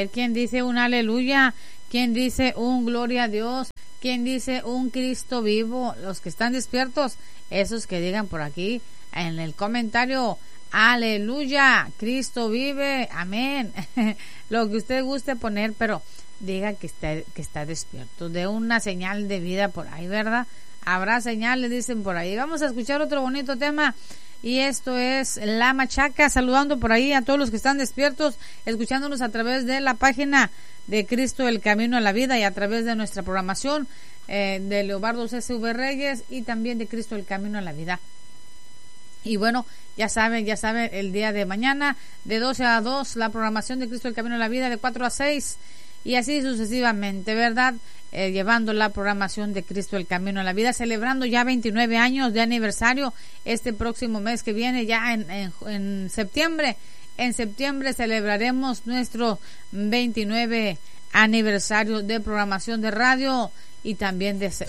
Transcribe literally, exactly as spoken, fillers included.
ver quién dice un aleluya, quién dice un gloria a Dios, quién dice un Cristo vivo. Los que están despiertos, esos que digan por aquí en el comentario, aleluya, Cristo vive, amén. Lo que usted guste poner, pero diga que está, que está despierto. De una señal de vida por ahí, ¿verdad? Habrá señales, dicen por ahí. Vamos a escuchar otro bonito tema. Y esto es La Machaca, saludando por ahí a todos los que están despiertos, escuchándonos a través de la página de Cristo el Camino a la Vida y a través de nuestra programación eh, de Leobardo C S V Reyes y también de Cristo el Camino a la Vida. Y bueno, ya saben, ya saben, el día de mañana de doce a dos, la programación de Cristo el Camino a la Vida de cuatro a seis y así sucesivamente, ¿verdad? Eh, llevando la programación de Cristo el Camino a la Vida, celebrando ya veintinueve años de aniversario este próximo mes que viene, ya en, en, en septiembre. En septiembre celebraremos nuestro veintinueve aniversario de programación de radio y también de